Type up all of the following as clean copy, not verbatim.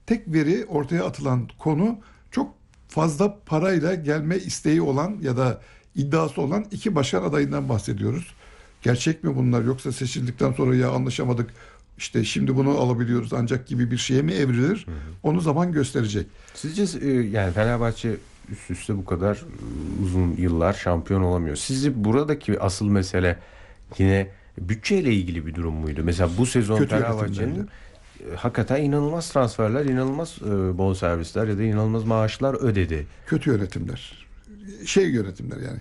tek veri ortaya atılan konu çok fazla parayla gelme isteği olan ya da iddiası olan iki başkan adayından bahsediyoruz. Gerçek mi bunlar, yoksa seçildikten sonra ya anlaşamadık işte şimdi bunu alabiliyoruz ancak gibi bir şeye mi evrilir? Onu zaman gösterecek. Sizce yani Fenerbahçe üst üste bu kadar uzun yıllar şampiyon olamıyor. Sizce buradaki asıl mesele yine bütçeyle ilgili bir durum muydu? Mesela bu sezon Kötü Fenerbahçe'nin hakikaten inanılmaz transferler, inanılmaz bonservisler ya da inanılmaz maaşlar ödedi. Kötü yönetimler. Yönetimler yani.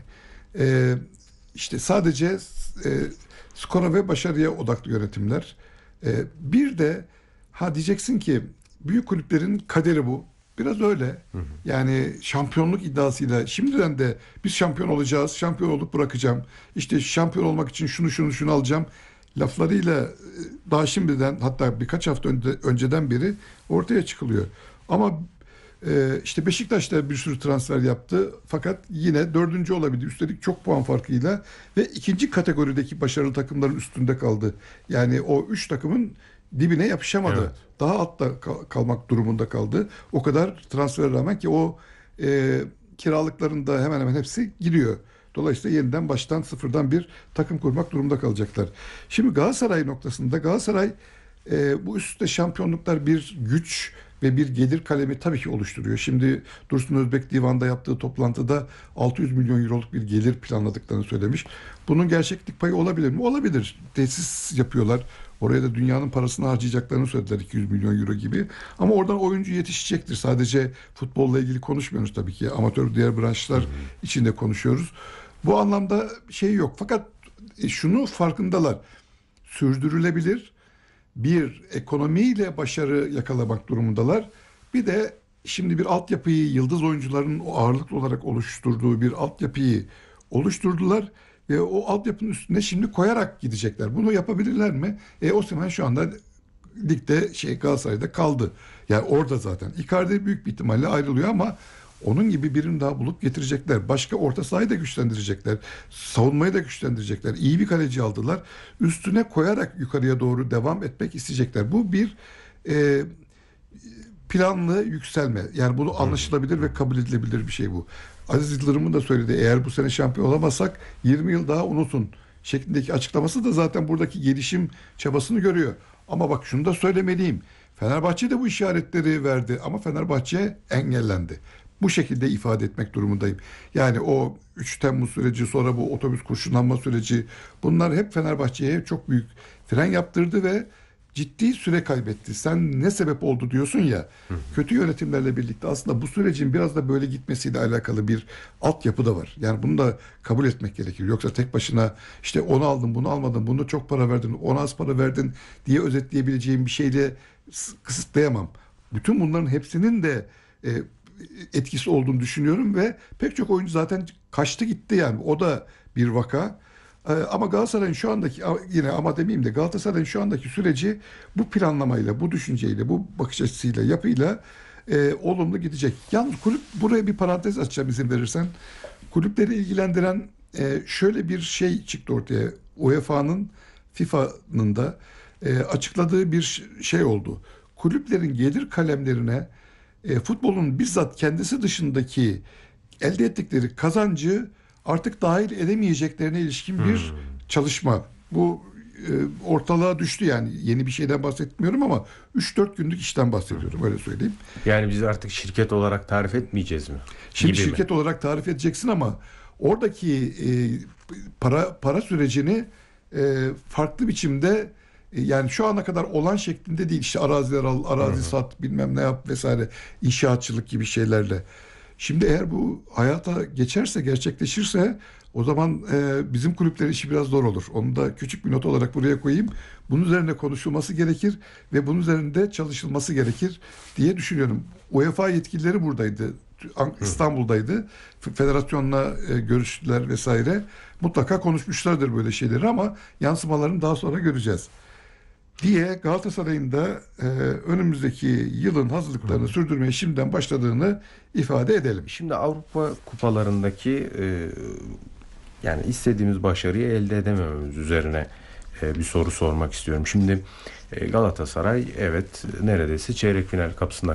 İşte sadece skora ve başarıya odaklı yönetimler. Bir de diyeceksin ki büyük kulüplerin kaderi bu. Biraz öyle. Yani şampiyonluk iddiasıyla şimdiden de biz şampiyon olacağız, şampiyon olup bırakacağım. İşte şampiyon olmak için şunu alacağım laflarıyla daha şimdiden, hatta birkaç hafta önceden beri ortaya çıkılıyor. Ama işte Beşiktaş da bir sürü transfer yaptı fakat yine dördüncü olabildi. Üstelik çok puan farkıyla ve ikinci kategorideki başarılı takımların üstünde kaldı. Yani o üç takımın dibine yapışamadı. Evet. Daha altta kalmak durumunda kaldı. O kadar transfere rağmen ki o kiralıkların da hemen hemen hepsi gidiyor. Dolayısıyla yeniden baştan sıfırdan bir takım kurmak durumunda kalacaklar. Şimdi Galatasaray noktasında Galatasaray bu üst üste şampiyonluklar bir güç ve bir gelir kalemi tabii ki oluşturuyor. Şimdi Dursun Özbek Divan'da yaptığı toplantıda 600 milyon euroluk bir gelir planladıklarını söylemiş. Bunun gerçeklik payı olabilir mi? Olabilir. Tesis yapıyorlar. Oraya da dünyanın parasını harcayacaklarını söylediler, 200 milyon euro gibi. Ama oradan oyuncu yetişecektir. Sadece futbolla ilgili konuşmuyoruz tabii ki. Amatör diğer branşlar içinde konuşuyoruz. Bu anlamda yok. Fakat şunu farkındalar. Sürdürülebilir bir ekonomiyle başarı yakalamak durumundalar. Bir de şimdi bir altyapıyı, yıldız oyuncuların ağırlıklı olarak oluşturduğu bir altyapıyı oluşturdular ve o altyapının üstüne şimdi koyarak gidecekler. Bunu yapabilirler mi? Osimhen şu anda ligde Galatasaray'da kaldı. Yani orada zaten. Icardi büyük bir ihtimalle ayrılıyor ama onun gibi birini daha bulup getirecekler. Başka orta sahayı da güçlendirecekler. Savunmayı da güçlendirecekler. İyi bir kaleci aldılar. Üstüne koyarak yukarıya doğru devam etmek isteyecekler. Bu bir planlı yükselme. Yani bunu anlaşılabilir ve kabul edilebilir bir şey bu. Aziz Yıldırım'ın da söyledi. Eğer bu sene şampiyon olamazsak 20 yıl daha unutun şeklindeki açıklaması da zaten buradaki gelişim çabasını görüyor. Ama bak şunu da söylemeliyim. Fenerbahçe de bu işaretleri verdi ama Fenerbahçe engellendi. Bu şekilde ifade etmek durumundayım. Yani o 3 Temmuz süreci, sonra bu otobüs kurşunlanma süreci, bunlar hep Fenerbahçe'ye çok büyük fren yaptırdı ve ciddi süre kaybetti. Sen ne sebep oldu diyorsun ya. Kötü yönetimlerle birlikte aslında bu sürecin biraz da böyle gitmesiyle alakalı bir altyapı da var. Yani bunu da kabul etmek gerekir. Yoksa tek başına işte onu aldın, bunu almadın, bunu çok para verdin, ona az para verdin diye özetleyebileceğim bir şeyle kısıtlayamam. Bütün bunların hepsinin de etkisi olduğunu düşünüyorum ve pek çok oyuncu zaten kaçtı gitti yani. O da bir vaka. Ama Galatasaray'ın şu andaki, yine ama demeyeyim de, Galatasaray'ın şu andaki süreci bu planlamayla, bu düşünceyle, bu bakış açısıyla, yapıyla olumlu gidecek. Yalnız kulüp, buraya bir parantez açacağım izin verirsen. Kulüpleri ilgilendiren şöyle bir şey çıktı ortaya. UEFA'nın, FIFA'nın da açıkladığı bir şey oldu. Kulüplerin gelir kalemlerine futbolun bizzat kendisi dışındaki elde ettikleri kazancı artık dahil edemeyeceklerine ilişkin bir çalışma. Bu ortalığa düştü yani. Yeni bir şeyden bahsetmiyorum ama 3-4 günlük işten bahsediyorum, öyle söyleyeyim. Yani biz artık şirket olarak tarif etmeyeceğiz mi? Şimdi Gibi şirket mi? olarak tarif edeceksin ama oradaki para sürecini farklı biçimde, yani şu ana kadar olan şeklinde değil. İşte araziler al, arazi sat, bilmem ne yap vesaire, inşaatçılık gibi şeylerle. Şimdi eğer bu hayata geçerse, gerçekleşirse, o zaman bizim kulüplerin işi biraz zor olur. Onu da küçük bir not olarak buraya koyayım. Bunun üzerine konuşulması gerekir ve bunun üzerinde çalışılması gerekir diye düşünüyorum. UEFA yetkilileri buradaydı. İstanbul'daydı. Federasyonla görüştüler vesaire. Mutlaka konuşmuşlardır böyle şeyleri ama yansımalarını daha sonra göreceğiz diye Galatasaray'ın da önümüzdeki yılın hazırlıklarını sürdürmeye şimdiden başladığını ifade edelim. Şimdi Avrupa kupalarındaki yani istediğimiz başarıyı elde edemememiz üzerine bir soru sormak istiyorum. Şimdi Galatasaray evet neredeyse çeyrek final kapısına